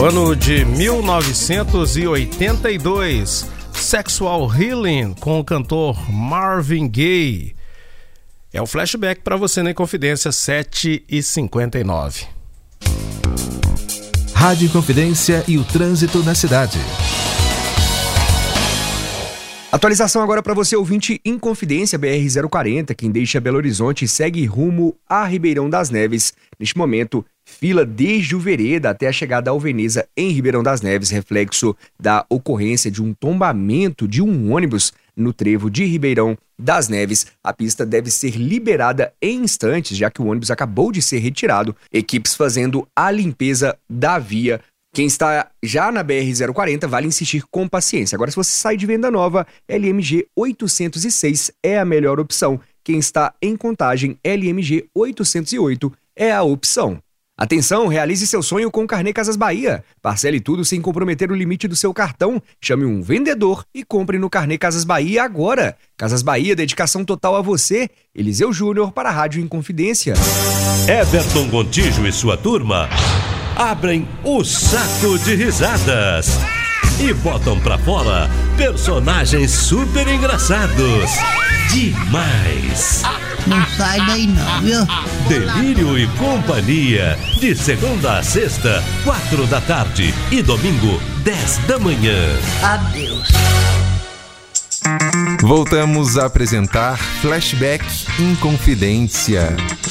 O ano de 1982, Sexual Healing com o cantor Marvin Gaye. É o flashback para você na Inconfidência, 7h59. Rádio Inconfidência e o trânsito na cidade. Atualização agora para você, ouvinte Inconfidência BR-040, quem deixa Belo Horizonte e segue rumo a Ribeirão das Neves. Neste momento, fila desde o Vereda até a chegada ao Veneza em Ribeirão das Neves, reflexo da ocorrência de um tombamento de um ônibus no trevo de Ribeirão das Neves. A pista deve ser liberada em instantes, já que o ônibus acabou de ser retirado. Equipes fazendo a limpeza da via. Quem está já na BR-040 vale insistir com paciência. Agora, se você sai de Venda Nova, LMG 806 é a melhor opção. Quem está em Contagem, LMG 808 é a opção. Atenção, realize seu sonho com o Carnê Casas Bahia. Parcele tudo sem comprometer o limite do seu cartão. Chame um vendedor e compre no Carnê Casas Bahia agora. Casas Bahia, dedicação total a você. Eliseu Júnior para a Rádio Inconfidência. Everton Gontijo e sua turma abrem o saco de risadas e botam pra fora personagens super engraçados. Demais! Não sai daí não, viu? Delírio e Companhia, de segunda a sexta, 4 da tarde e domingo, 10 da manhã. Adeus. Voltamos a apresentar Flashback Inconfidência.